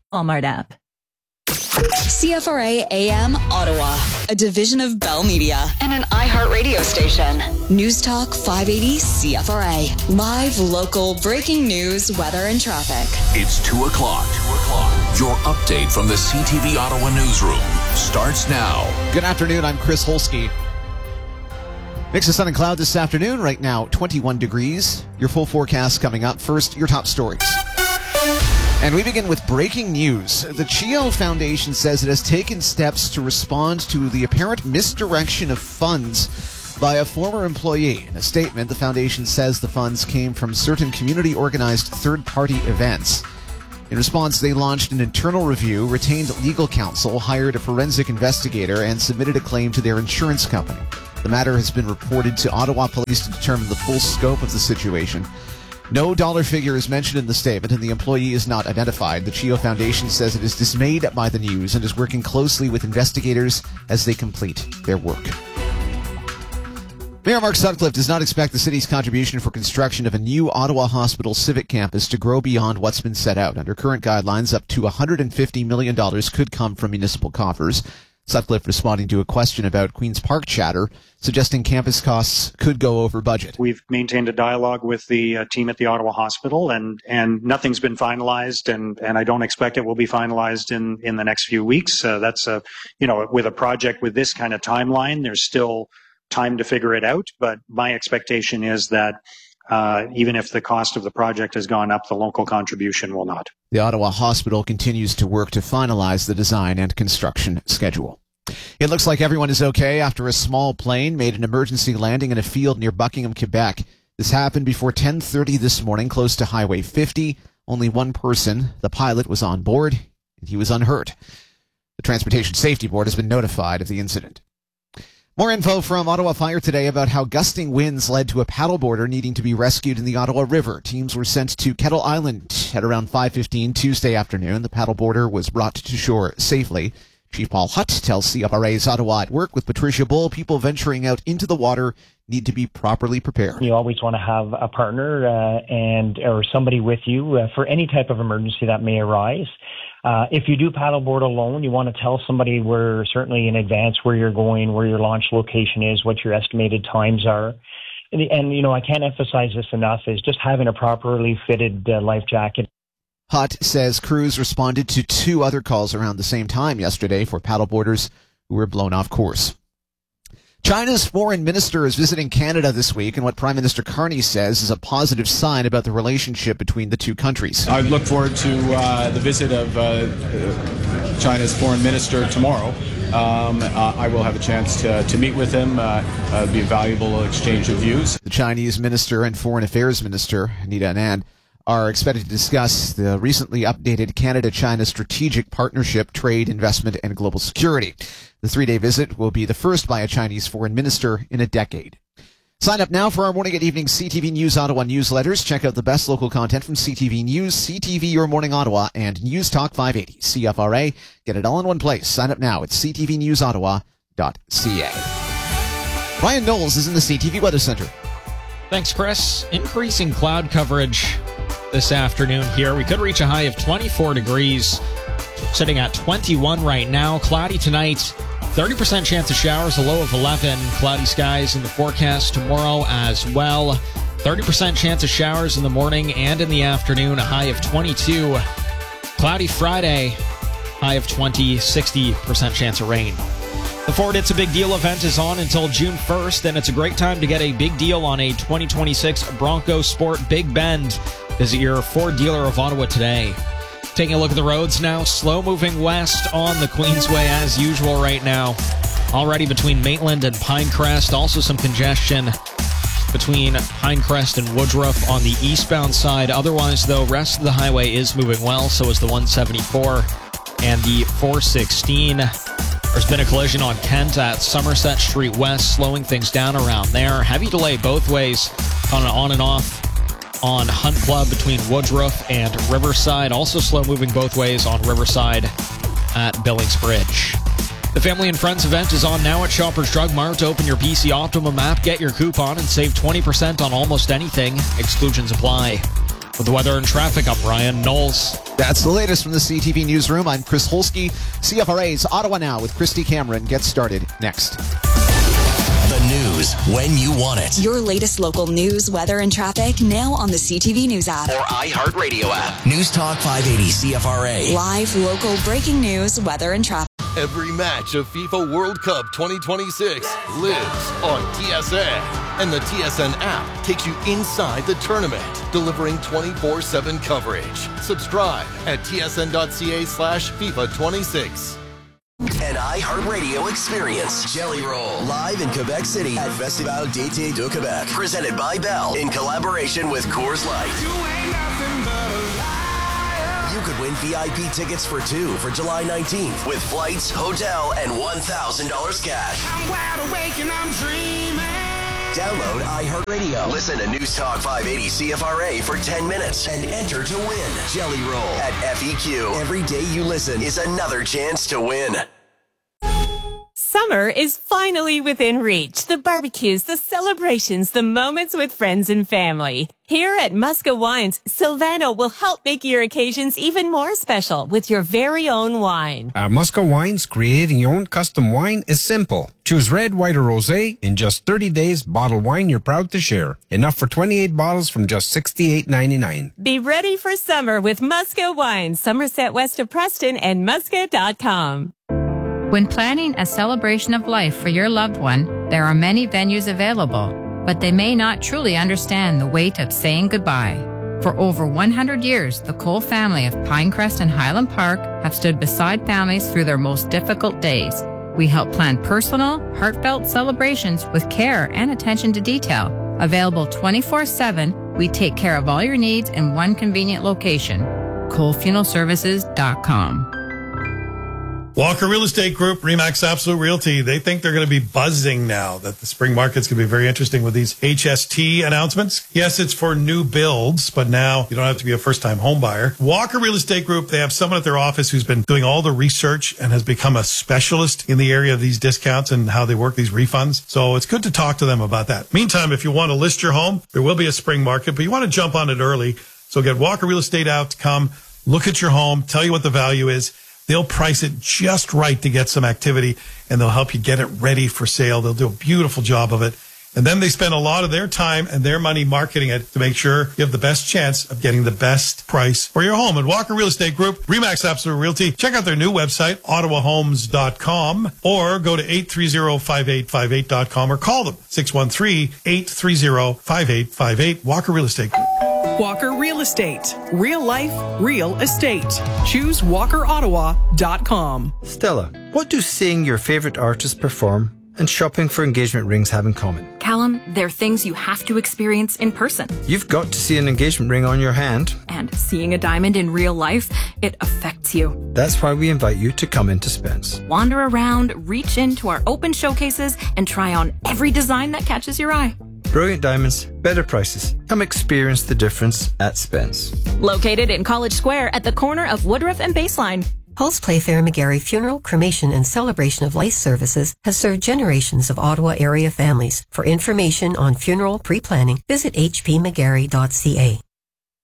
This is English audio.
Walmart app. CFRA AM Ottawa, a division of Bell Media and an iHeartRadio station. News Talk 580 CFRA. Live, local, breaking news, weather, and traffic. It's 2 o'clock. Your update from the CTV Ottawa newsroom starts now. Good afternoon. I'm Chris Holsky. Mix of sun and cloud this afternoon. Right now, 21 degrees. Your full forecast coming up. First, your top stories. And we begin with breaking news. The CHEO Foundation says it has taken steps to respond to the apparent misdirection of funds by a former employee. In a statement, the foundation says the funds came from certain community-organized third-party events. In response, they launched an internal review, retained legal counsel, hired a forensic investigator, and submitted a claim to their insurance company. The matter has been reported to Ottawa Police to determine the full scope of the situation. No dollar figure is mentioned in the statement, and the employee is not identified. The CHEO Foundation says it is dismayed by the news and is working closely with investigators as they complete their work. Mayor Mark Sutcliffe does not expect the city's contribution for construction of a new Ottawa Hospital Civic Campus to grow beyond what's been set out. Under current guidelines, up to $150 million could come from municipal coffers. Sutcliffe responding to a question about Queen's Park chatter, suggesting campus costs could go over budget. We've maintained a dialogue with the team at the Ottawa Hospital, and nothing's been finalized, and I don't expect it will be finalized in the next few weeks. That's with a project with this kind of timeline, there's still time to figure it out, but my expectation is that even if the cost of the project has gone up, the local contribution will not. The Ottawa Hospital continues to work to finalize the design and construction schedule. It looks like everyone is okay after a small plane made an emergency landing in a field near Buckingham, Quebec. This happened before 10:30 this morning, close to Highway 50. Only one person, the pilot, was on board, and he was unhurt. The Transportation Safety Board has been notified of the incident. More info from Ottawa Fire today about how gusting winds led to a paddleboarder needing to be rescued in the Ottawa River. Teams were sent to Kettle Island at around 5:15 Tuesday afternoon. The paddleboarder was brought to shore safely. Chief Paul Hutt tells CFRA's Ottawa at Work with Patricia Bull, people venturing out into the water need to be properly prepared. You always want to have a partner or somebody with you for any type of emergency that may arise. If you do paddleboard alone, you want to tell somebody certainly in advance where you're going, where your launch location is, what your estimated times are. And I can't emphasize this enough, is just having a properly fitted life jacket. Hutt says crews responded to 2 other calls around the same time yesterday for paddleboarders who were blown off course. China's foreign minister is visiting Canada this week, and what Prime Minister Carney says is a positive sign about the relationship between the two countries. I look forward to the visit of China's foreign minister tomorrow. I will have a chance to meet with him. Be a valuable exchange of views. The Chinese minister and foreign affairs minister, Anita Anand, are expected to discuss the recently updated Canada-China strategic partnership, trade, investment, and global security. The 3-day visit will be the first by a Chinese foreign minister in a decade. Sign up now for our morning and evening CTV News Ottawa newsletters. Check out the best local content from CTV News, CTV Your Morning Ottawa, and News Talk 580, CFRA. Get it all in one place. Sign up now at ctvnewsottawa.ca. Ryan Knowles is in the CTV Weather Center. Thanks, Chris. Increasing cloud coverage this afternoon here. We could reach a high of 24 degrees, sitting at 21 right now. Cloudy tonight, 30% chance of showers, a low of 11. Cloudy skies in the forecast tomorrow as well. 30% chance of showers in the morning and in the afternoon, a high of 22. Cloudy Friday, high of 20, 60% chance of rain. The Ford It's a Big Deal event is on until June 1st, and it's a great time to get a big deal on a 2026 Bronco Sport Big Bend. Visit your Ford dealer of Ottawa today. Taking a look at the roads now, slow moving west on the Queensway as usual right now. Already between Maitland and Pinecrest, also some congestion between Pinecrest and Woodruff on the eastbound side. Otherwise, though, rest of the highway is moving well, so is the 174 and the 416. There's been a collision on Kent at Somerset Street West, slowing things down around there. Heavy delay both ways on and off on Hunt Club between Woodruff and Riverside. Also slow moving both ways on Riverside at Billings Bridge. The Family and Friends event is on now at Shoppers Drug Mart. Open your PC Optimum app, get your coupon, and save 20% on almost anything. Exclusions apply. With the weather and traffic, I'm Ryan Knowles. That's the latest from the CTV Newsroom. I'm Chris Holsky. CFRA's Ottawa Now with Christy Cameron gets started next. The news when you want it. Your latest local news, weather, and traffic now on the CTV News app. Or iHeartRadio app. News Talk 580 CFRA. Live, local, breaking news, weather, and traffic. Every match of FIFA World Cup 2026 lives on TSN. And the TSN app takes you inside the tournament, delivering 24/7 coverage. Subscribe at tsn.ca/FIFA26. An iHeartRadio experience. Jelly Roll. Live in Quebec City at Festival d'été de Québec. Presented by Bell in collaboration with Coors Light. You could win VIP tickets for two for July 19th with flights, hotel, and $1,000 cash. I'm wide awake and I'm dreaming. Download iHeartRadio. Listen to News Talk 580 CFRA for 10 minutes and enter to win. Jelly Roll at FEQ. Every day you listen is another chance to win. Summer is finally within reach. The barbecues, the celebrations, the moments with friends and family. Here at Musca Wines, Silvano will help make your occasions even more special with your very own wine. At Musca Wines, creating your own custom wine is simple. Choose red, white, or rosé. In just 30 days, bottle wine you're proud to share. Enough for 28 bottles from just $68.99. Be ready for summer with Musca Wines, Somerset west of Preston and musca.com. When planning a celebration of life for your loved one, there are many venues available, but they may not truly understand the weight of saying goodbye. For over 100 years, the Cole family of Pinecrest and Highland Park have stood beside families through their most difficult days. We help plan personal, heartfelt celebrations with care and attention to detail. Available 24/7, we take care of all your needs in one convenient location. ColeFuneralServices.com. Walker Real Estate Group, RE/MAX Absolute Realty, they think they're going to be buzzing now that the spring market's going to be very interesting with these HST announcements. Yes, it's for new builds, but now you don't have to be a first-time home buyer. Walker Real Estate Group, they have someone at their office who's been doing all the research and has become a specialist in the area of these discounts and how they work these refunds. So it's good to talk to them about that. Meantime, if you want to list your home, there will be a spring market, but you want to jump on it early. So get Walker Real Estate out to come, look at your home, tell you what the value is. They'll price it just right to get some activity, and they'll help you get it ready for sale. They'll do a beautiful job of it. And then they spend a lot of their time and their money marketing it to make sure you have the best chance of getting the best price for your home. At Walker Real Estate Group, RE/MAX Absolute Realty, check out their new website, ottawahomes.com, or go to 830-5858.com or call them, 613-830-5858. Walker Real Estate Group. Walker Real Estate. Real life, real estate. Choose WalkerOttawa.com. Stella, what do seeing your favorite artist perform and shopping for engagement rings have in common? Callum, they're things you have to experience in person. You've got to see an engagement ring on your hand. And seeing a diamond in real life, it affects you. That's why we invite you to come into Spence. Wander around, reach into our open showcases, and try on every design that catches your eye. Brilliant diamonds, better prices. Come experience the difference at Spence. Located in College Square at the corner of Woodruff and Baseline. Hulse Playfair McGarry Funeral, Cremation, and Celebration of Life Services has served generations of Ottawa area families. For information on funeral pre-planning, visit hpmcgarry.ca.